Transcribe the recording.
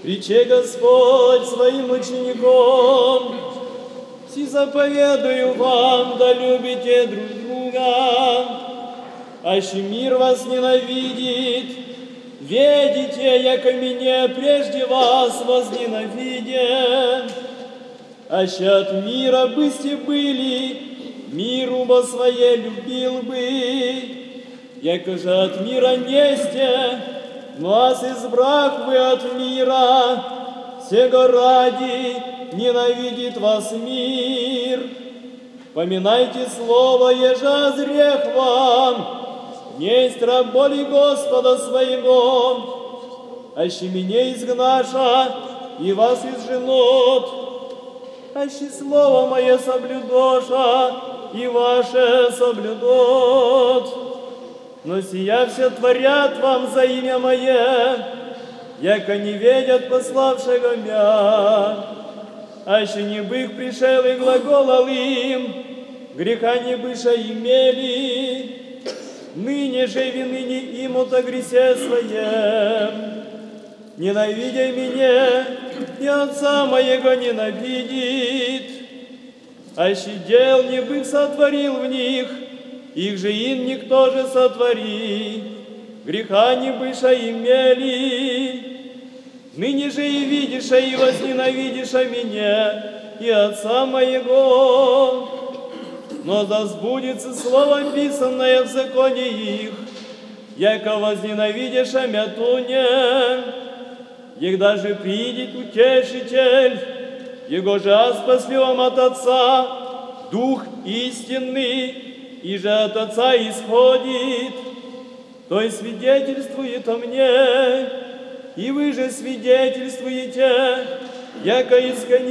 Рече Господь своим учеником: «Си заповедую вам, да любите друг друга, аще мир вас ненавидит, ведите, яко меня прежде вас возненавиден. Аще от мира бысте были, миру во свое любил бы, яко же от мира несте, нас избрах вы от мира, сего ради ненавидит вас мир. Поминайте слово, еже озрех вам, несть раб боли Господа своего, аще меня изгнаша и вас изженот, аще слово мое соблюдоша и ваше соблюдот. Но сия все творят вам за имя Мое, яко не ведят пославшего мя. Аще не бых пришел и глаголал им, греха не быша имели, ныне же вины не имут о гресе своем. Ненавидя меня, и Отца моего ненавидит. Аще дел не бых сотворил в них, их же им никто же сотвори, греха не быша имели. Ныне же и видишь, и возненавидишь меня, и Отца моего. Но да сбудется слово, писанное в законе их, яко возненавидишь мя туне. Егда же придет Утешитель, Его же спасли вам от Отца, Дух истинный, и же от Отца исходит, то и свидетельствует о мне, и вы же свидетельствуете, яко искони